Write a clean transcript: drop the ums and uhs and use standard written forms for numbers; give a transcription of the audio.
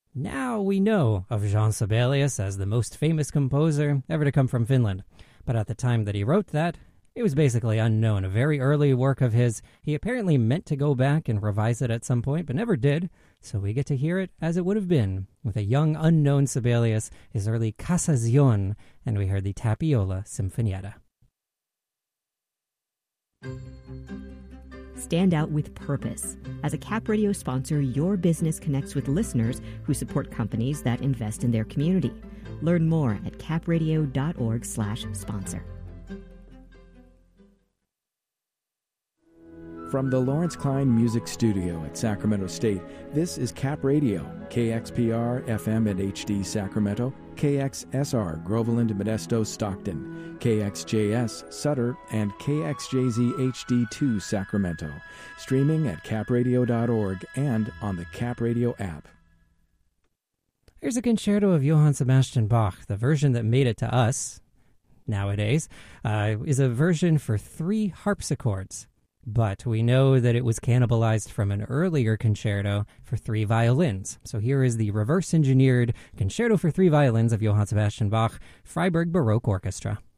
Now we know of Jean Sibelius as the most famous composer ever to come from Finland. But at the time that he wrote that, it was basically unknown. A very early work of his. He apparently meant to go back and revise it at some point, but never did. So we get to hear it as it would have been, with a young unknown Sibelius, his early Casazione, and we heard the Tapiola Sinfonietta. Stand out with purpose. As a Cap Radio sponsor, your business connects with listeners who support companies that invest in their community. Learn more at capradio.org/sponsor. From the Lawrence Klein Music Studio at Sacramento State, this is Cap Radio, KXPR FM and HD Sacramento, KXSR Groveland, Modesto, Stockton, KXJS Sutter, and KXJZ HD2 Sacramento. Streaming at capradio.org and on the Cap Radio app. Here's a concerto of Johann Sebastian Bach. The version that made it to us nowadays is a version for 3 harpsichords. But we know that it was cannibalized from an earlier concerto for 3 violins. So here is the reverse-engineered Concerto for 3 Violins of Johann Sebastian Bach, Freiburg Baroque Orchestra.